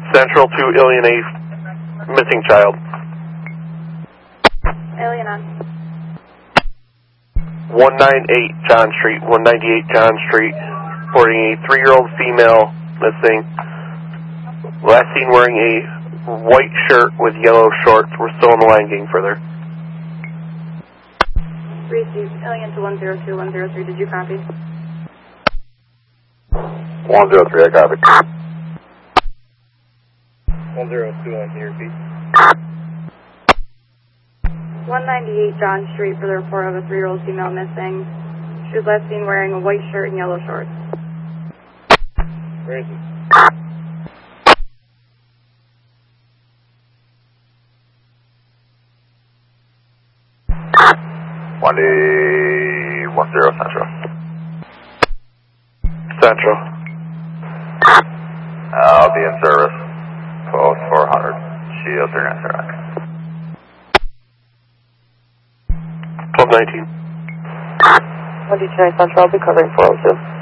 Central to Alien A, missing child. Alien on. 198 John Street, 198 John Street, reporting a 3-year-old female missing. Last seen wearing a white shirt with yellow shorts. We're still on the line getting further. Received. Alien to 102, 103. Did you copy? 103, I copy. 102, can you repeat? 198 John Street for the report of a 3-year-old female missing. She was last seen wearing a white shirt and yellow shorts. Where is he? Central. Central. I'll be in service. Post 400. Shield 397. 1219. 129 Central, I'll be covering 402.